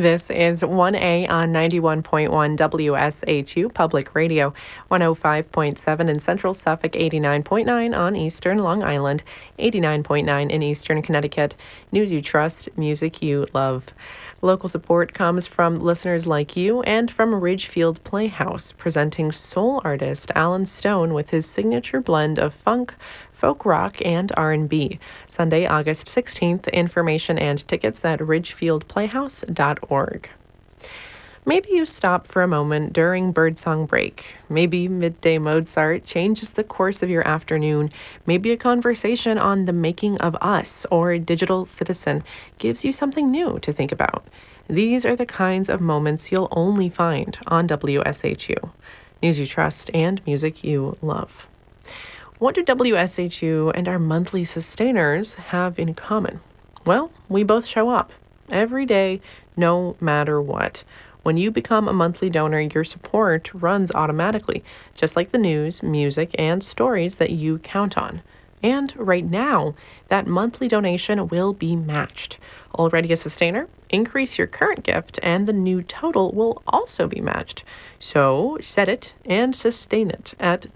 This is 1A on 91.1 WSHU Public Radio, 105.7 in Central Suffolk, 89.9 on Eastern Long Island, 89.9 in Eastern Connecticut. News you trust, music you love. Local support comes from listeners like you and from Ridgefield Playhouse, presenting soul artist Alan Stone with his signature blend of funk, folk rock, and R&B. Sunday, August 16th. Information and tickets at ridgefieldplayhouse.org. Maybe you stop for a moment during birdsong break. Maybe midday Mozart changes the course of your afternoon. Maybe a conversation on the making of us or Digital Citizen gives you something new to think about. These are the kinds of moments you'll only find on WSHU. News you trust and music you love. What do WSHU and our monthly sustainers have in common? Well, we both show up every day, no matter what. When you become a monthly donor, your support runs automatically, just like the news, music, and stories that you count on. And right now, that monthly donation will be matched. Already a sustainer? Increase your current gift, and the new total will also be matched. So set it and sustain it at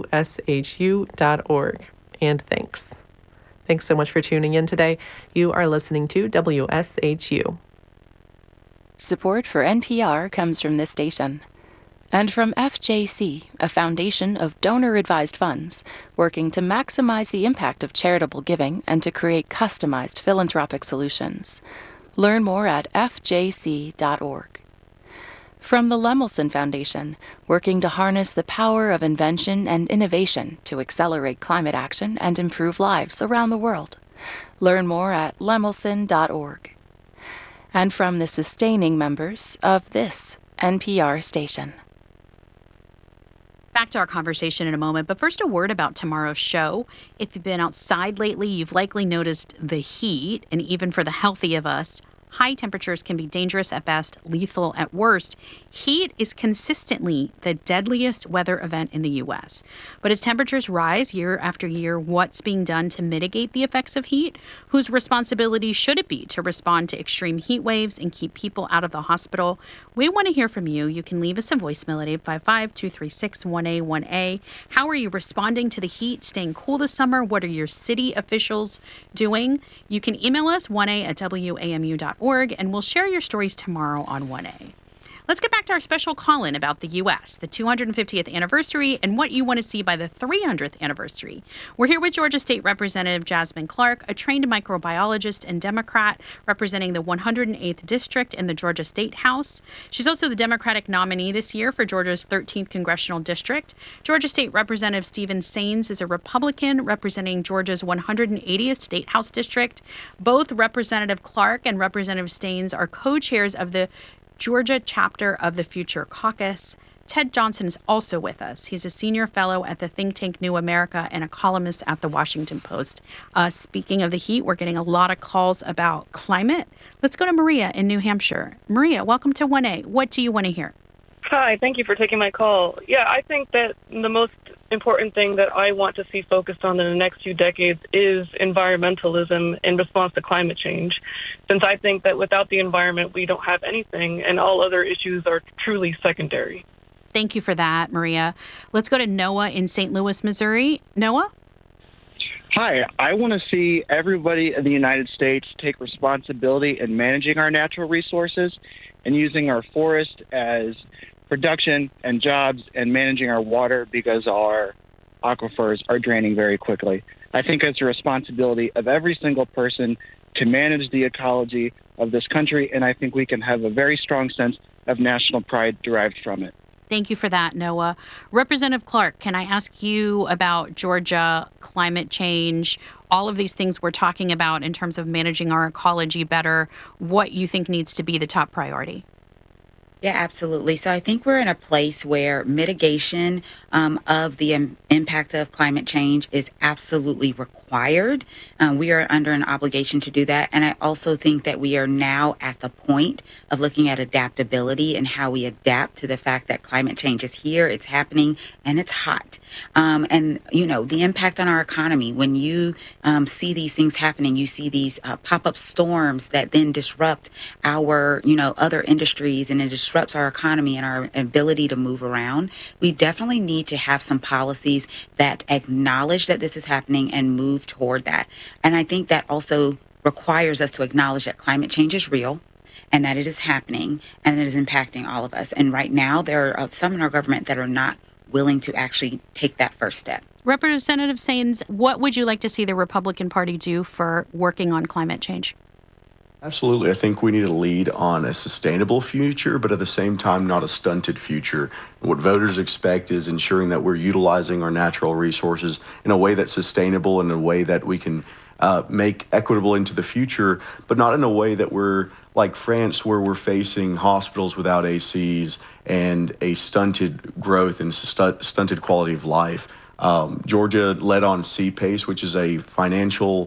WSHU.org. And thanks. Thanks so much for tuning in today. You are listening to WSHU. Support for NPR comes from this station and from FJC, a foundation of donor-advised funds working to maximize the impact of charitable giving and to create customized philanthropic solutions. Learn more at fjc.org. From the Lemelson Foundation, working to harness the power of invention and innovation to accelerate climate action and improve lives around the world. Learn more at lemelson.org. And from the sustaining members of this NPR station. Back to our conversation in a moment, but first a word about tomorrow's show. If you've been outside lately, you've likely noticed the heat, and even for the healthy of us, high temperatures can be dangerous at best, lethal at worst. Heat is consistently the deadliest weather event in the U.S. But as temperatures rise year after year, what's being done to mitigate the effects of heat? Whose responsibility should it be to respond to extreme heat waves and keep people out of the hospital? We want to hear from you. You can leave us a voicemail at 855-236-1A1A. How are you responding to the heat, staying cool this summer? What are your city officials doing? You can email us 1A@WAMU.org. And we'll share your stories tomorrow on 1A. Let's get back to our special call-in about the U.S., the 250th anniversary, and what you want to see by the 300th anniversary. We're here with Georgia State Representative Jasmine Clark, a trained microbiologist and Democrat representing the 108th District in the Georgia State House. She's also the Democratic nominee this year for Georgia's 13th Congressional District. Georgia State Representative Stephen Saines is a Republican representing Georgia's 180th State House District. Both Representative Clark and Representative Saines are co-chairs of the Georgia chapter of the Future Caucus. Ted Johnson is also with us. He's a senior fellow at the think tank New America and a columnist at the Washington Post. Speaking of the heat, we're getting a lot of calls about climate. Let's go to Maria in New Hampshire. Maria, welcome to 1A. What do you want to hear? Hi, thank you for taking my call. Yeah, I think that the most important thing that I want to see focused on in the next few decades is environmentalism in response to climate change, since I think that without the environment, we don't have anything, and all other issues are truly secondary. Thank you for that, Maria. Let's go to Noah in St. Louis, Missouri. Noah? Hi, I want to see everybody in the United States take responsibility in managing our natural resources and using our forest as production and jobs and managing our water because our aquifers are draining very quickly. I think it's a responsibility of every single person to manage the ecology of this country, and I think we can have a very strong sense of national pride derived from it. Thank you for that, Noah. Representative Clark, can I ask you about Georgia, climate change, all of these things we're talking about in terms of managing our ecology better, what you think needs to be the top priority? Yeah, absolutely. So I think we're in a place where mitigation of the impact of climate change is absolutely required. We are under an obligation to do that. And I also think that we are now at the point of looking at adaptability and how we adapt to the fact that climate change is here, it's happening, and it's hot. And, you know, the impact on our economy, when you see these things happening, you see these pop-up storms that then disrupt our, you know, other industries, and it disrupts our economy and our ability to move around. We definitely need to have some policies that acknowledge that this is happening and move toward that. And I think that also requires us to acknowledge that climate change is real and that it is happening and it is impacting all of us. And right now, there are some in our government that are not willing to actually take that first step. Representative Saines, what would you like to see the Republican Party do for working on climate change? Absolutely. I think we need to lead on a sustainable future, but at the same time, not a stunted future. What voters expect is ensuring that we're utilizing our natural resources in a way that's sustainable, in a way that we can make equitable into the future, but not in a way that we're like France, where we're facing hospitals without ACs and a stunted growth and stunted quality of life. Georgia led on CPACE, which is a financial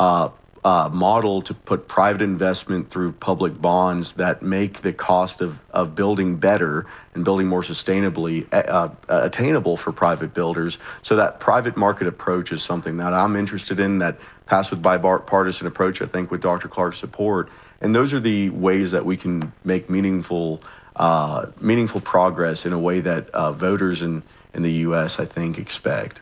model to put private investment through public bonds that make the cost of building better and building more sustainably attainable for private builders. So that private market approach is something that I'm interested in, that passed with bipartisan approach, I think, with Dr. Clark's support. And those are the ways that we can make meaningful progress in a way that voters in the U.S., I think, expect.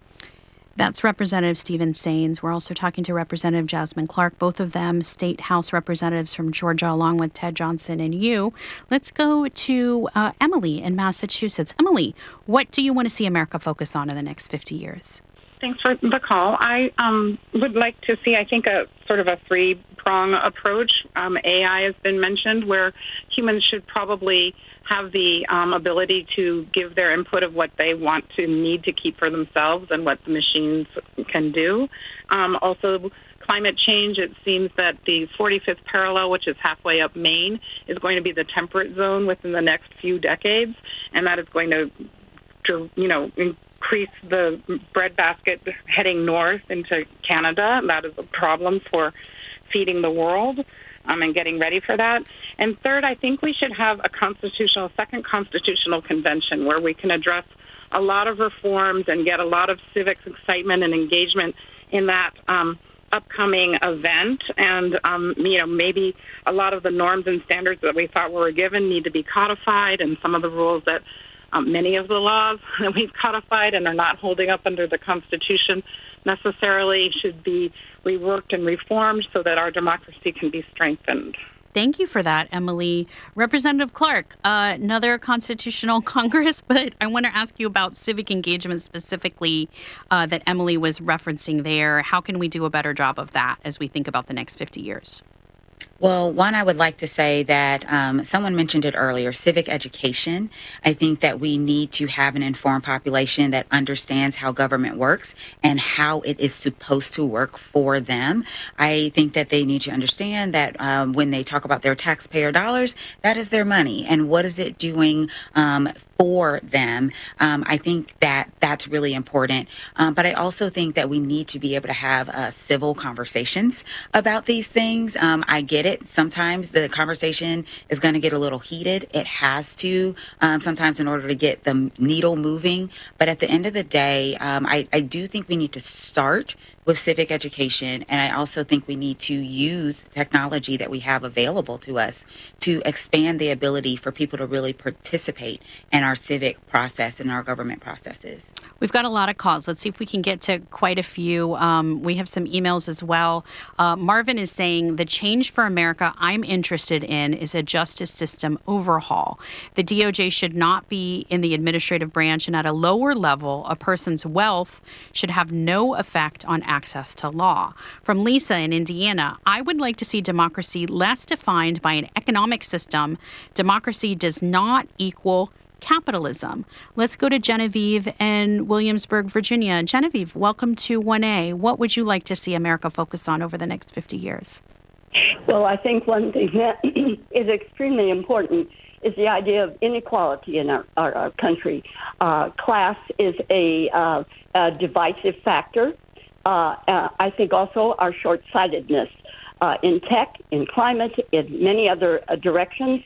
That's Representative Stephen Saines. We're also talking to Representative Jasmine Clark, both of them state House representatives from Georgia, along with Ted Johnson and you. Let's go to Emily in Massachusetts. Emily, what do you want to see America focus on in the next 50 years? Thanks for the call. I would like to see, I think, a sort of a three-prong approach. AI has been mentioned, where humans should probably have the ability to give their input of what they want to need to keep for themselves and what the machines can do. Also, climate change, it seems that the 45th parallel, which is halfway up Maine, is going to be the temperate zone within the next few decades, and that is going to, you know, increase the breadbasket heading north into Canada. That is a problem for feeding the world and getting ready for that. And third, I think we should have a second constitutional convention where we can address a lot of reforms and get a lot of civics excitement and engagement in that upcoming event. And, you know, maybe a lot of the norms and standards that we thought were given need to be codified, and some of the rules that many of the laws that we've codified and are not holding up under the Constitution necessarily should be reworked and reformed so that our democracy can be strengthened. Thank you for that, Emily. Representative Clark, another constitutional Congress, but I want to ask you about civic engagement specifically that Emily was referencing there. How can we do a better job of that as we think about the next 50 years? Well, one, I would like to say that someone mentioned it earlier, civic education. I think that we need to have an informed population that understands how government works and how it is supposed to work for them. I think that they need to understand that when they talk about their taxpayer dollars, that is their money. And what is it doing for them? I think that that's really important. But I also think that we need to be able to have civil conversations about these things. I get it. Sometimes the conversation is going to get a little heated. It has to, sometimes, in order to get the needle moving. But at the end of the day, I do think we need to start with civic education. And I also think we need to use technology that we have available to us to expand the ability for people to really participate in our civic process and our government processes. We've got a lot of calls. Let's see if we can get to quite a few. We have some emails as well. Marvin is saying, the change for America I'm interested in is a justice system overhaul. The DOJ should not be in the administrative branch, and at a lower level, a person's wealth should have no effect on access to law. From Lisa in Indiana, I would like to see democracy less defined by an economic system. Democracy does not equal capitalism. Let's go to Genevieve in Williamsburg, Virginia. Genevieve, welcome to 1A. What would you like to see America focus on over the next 50 years? Well, I think one thing that is extremely important is the idea of inequality in our country. Class is a divisive factor. I think also our short-sightedness in tech, in climate, in many other directions.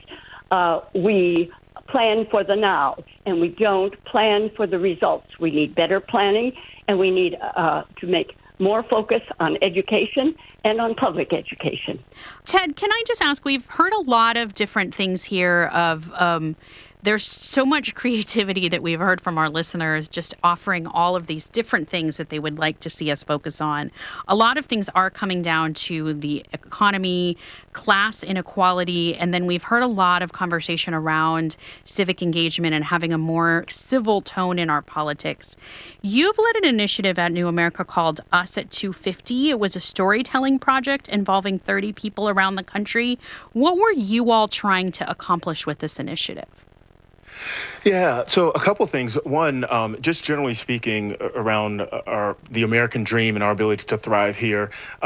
We plan for the now, and we don't plan for the results. We need better planning, and we need to make more focus on education and on public education. Ted, can I just ask, we've heard a lot of different things here of there's so much creativity that we've heard from our listeners, just offering all of these different things that they would like to see us focus on. A lot of things are coming down to the economy, class inequality, and then we've heard a lot of conversation around civic engagement and having a more civil tone in our politics. You've led an initiative at New America called Us at 250. It was a storytelling project involving 30 people around the country. What were you all trying to accomplish with this initiative? Yeah, so a couple things. One, just generally speaking around the American dream and our ability to thrive here.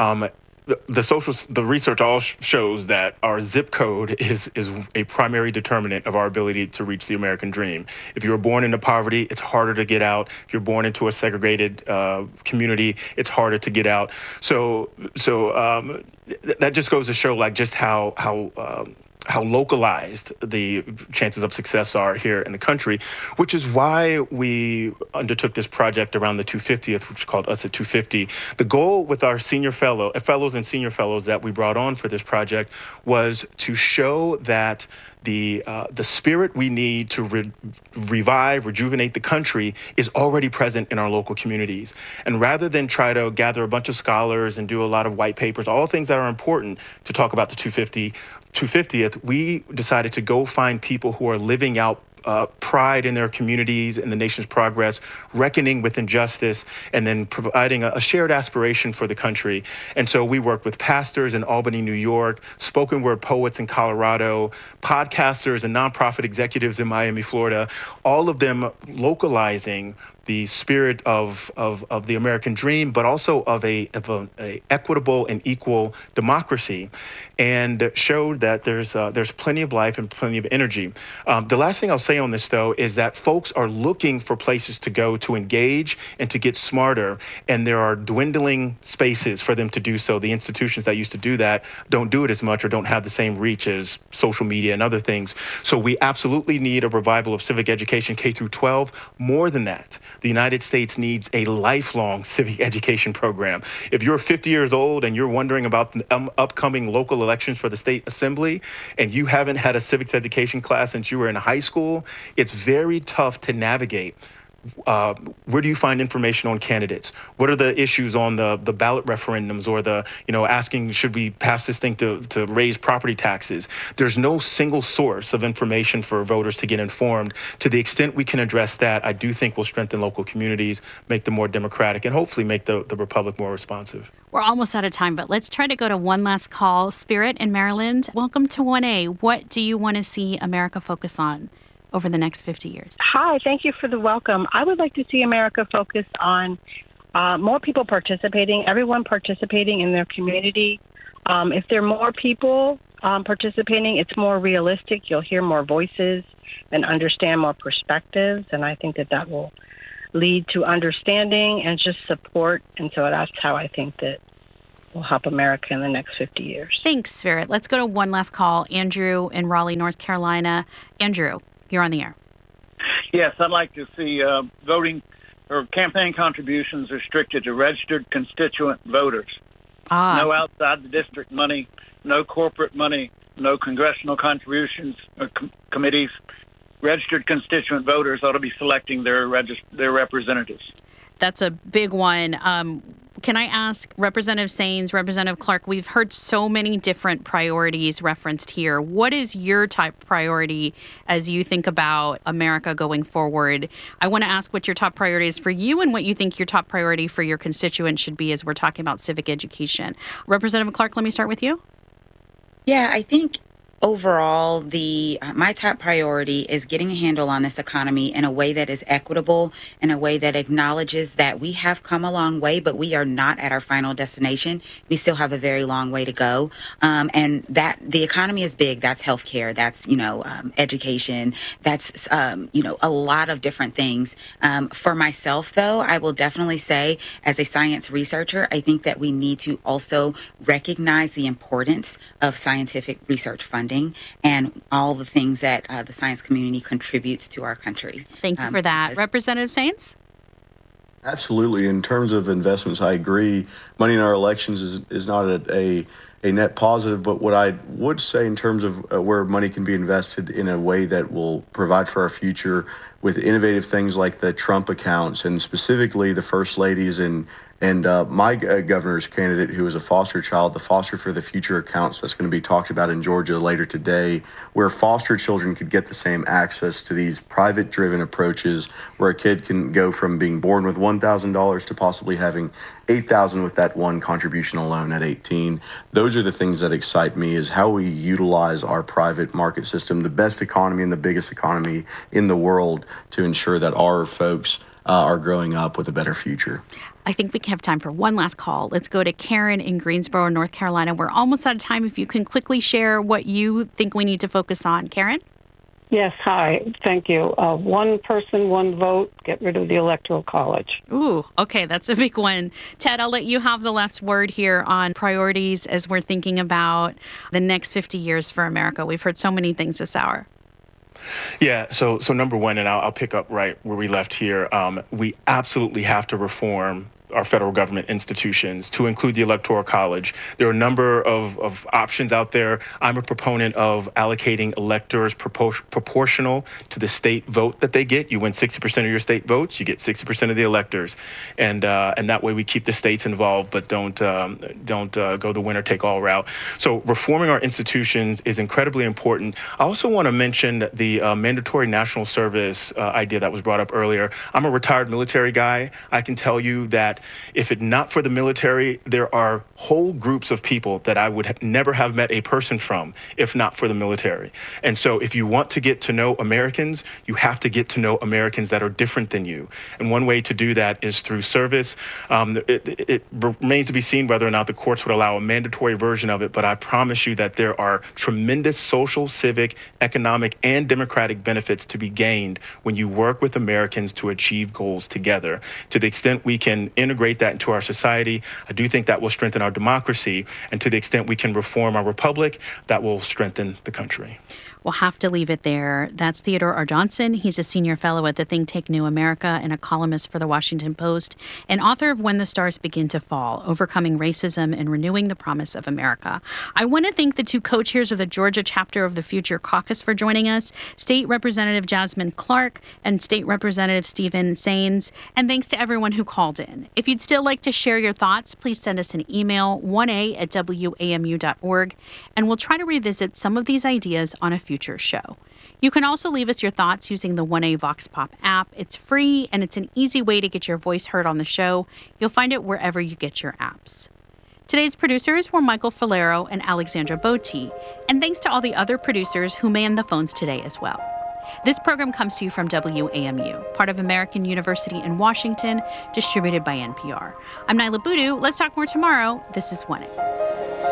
The research all shows that our zip code is a primary determinant of our ability to reach the American dream. If you were born into poverty, it's harder to get out. If you're born into a segregated community, it's harder to get out. So that just goes to show like just how localized the chances of success are here in the country, which is why we undertook this project around the 250th, which is called Us at 250. The goal with our fellows and senior fellows that we brought on for this project was to show that the spirit we need to rejuvenate the country is already present in our local communities. And rather than try to gather a bunch of scholars and do a lot of white papers, all things that are important to talk about the 250th, we decided to go find people who are living out pride in their communities and the nation's progress, reckoning with injustice, and then providing a shared aspiration for the country. And so we worked with pastors in Albany, New York, spoken word poets in Colorado, podcasters and nonprofit executives in Miami, Florida, all of them localizing the spirit of the American dream, but also of a equitable and equal democracy, and showed that there's plenty of life and plenty of energy. The last thing I'll say on this, though, is that folks are looking for places to go to engage and to get smarter, and there are dwindling spaces for them to do so. The institutions that used to do that don't do it as much or don't have the same reach as social media and other things. So we absolutely need a revival of civic education K through 12. More than that, the United States needs a lifelong civic education program. If you're 50 years old and you're wondering about the upcoming local elections for the state assembly and you haven't had a civics education class since you were in high school, it's very tough to navigate. Where do you find information on candidates? What are the issues on the ballot referendums or asking, should we pass this thing to raise property taxes? There's no single source of information for voters to get informed. To the extent we can address that, I do think will strengthen local communities, make them more democratic, and hopefully make the republic more responsive. We're almost out of time, but let's try to go to one last call. Spirit in Maryland, welcome to 1A. What do you want to see America focus on over the next 50 years? Hi, thank you for the welcome. I would like to see America focus on more people participating, everyone participating in their community. If there are more people participating, it's more realistic. You'll hear more voices and understand more perspectives, and I think that will lead to understanding and just support. And so that's how I think that will help America in the next 50 years. Thanks, Spirit. Let's go to one last call. Andrew in Raleigh, North Carolina. Andrew, you're on the air. Yes, I'd like to see voting or campaign contributions restricted to registered constituent voters. No outside the district money, no corporate money, no congressional contributions or committees. Registered constituent voters ought to be selecting their representatives. That's a big one. Can I ask Representative Saines, Representative Clark, we've heard so many different priorities referenced here. What is your top priority as you think about America going forward? I want to ask what your top priority is for you and what you think your top priority for your constituents should be as we're talking about civic education. Representative Clark, let me start with you. Yeah, I think overall, my top priority is getting a handle on this economy in a way that is equitable, in a way that acknowledges that we have come a long way, but we are not at our final destination. We still have a very long way to go. And that the economy is big. That's healthcare. That's, education. That's, a lot of different things. For myself, though, I will definitely say, as a science researcher, I think that we need to also recognize the importance of scientific research funding and all the things that the science community contributes to our country. Thank you for that. Representative Saenz? Absolutely. In terms of investments, I agree. Money in our elections is not a net positive, but what I would say in terms of where money can be invested in a way that will provide for our future with innovative things like the Trump accounts, and specifically the First Ladies and my governor's candidate, who is a foster child, the Foster for the Future accounts that's going to be talked about in Georgia later today, where foster children could get the same access to these private-driven approaches where a kid can go from being born with $1,000 to possibly having $8,000 with that one contribution alone at 18. Those are the things that excite me, is how we utilize our private market system, the best economy and the biggest economy in the world, to ensure that our folks are growing up with a better future. I think we can have time for one last call. Let's go to Karen in Greensboro, North Carolina. We're almost out of time. If you can quickly share what you think we need to focus on. Karen? Yes, hi. Thank you. One person, one vote, get rid of the Electoral College. Ooh, okay, that's a big one. Ted, I'll let you have the last word here on priorities as we're thinking about the next 50 years for America. We've heard so many things this hour. Yeah, so number one, and I'll pick up right where we left here, we absolutely have to reform our federal government institutions to include the Electoral College. There are a number of options out there. I'm a proponent of allocating electors proportional to the state vote that they get. You win 60% of your state votes, you get 60% of the electors, and that way we keep the states involved, but don't go the winner-take-all route. So reforming our institutions is incredibly important. I also want to mention the mandatory national service idea that was brought up earlier. I'm a retired military guy. I can tell you that if it not for the military, there are whole groups of people that I would never have met a person from if not for the military. And so if you want to get to know Americans, you have to get to know Americans that are different than you. And one way to do that is through service. It remains to be seen whether or not the courts would allow a mandatory version of it, but I promise you that there are tremendous social, civic, economic, and democratic benefits to be gained when you work with Americans to achieve goals together. To the extent we can integrate that into our society, I do think that will strengthen our democracy, and to the extent we can reform our republic, that will strengthen the country. We'll have to leave it there. That's Theodore R. Johnson. He's a senior fellow at the think tank New America and a columnist for the Washington Post, and author of When the Stars Begin to Fall, Overcoming Racism and Renewing the Promise of America. I want to thank the two co-chairs of the Georgia chapter of the Future Caucus for joining us, State Representative Jasmine Clark and State Representative Stephen Saenz, and thanks to everyone who called in. If you'd still like to share your thoughts, please send us an email, 1a@wamu.org, and we'll try to revisit some of these ideas on a future show. You can also leave us your thoughts using the 1A Vox Pop app. It's free, and it's an easy way to get your voice heard on the show. You'll find it wherever you get your apps. Today's producers were Michael Falero and Alexandra Botti, and thanks to all the other producers who manned the phones today as well. This program comes to you from WAMU, part of American University in Washington, distributed by NPR. I'm Nyla Boodoo. Let's talk more tomorrow. This is 1A.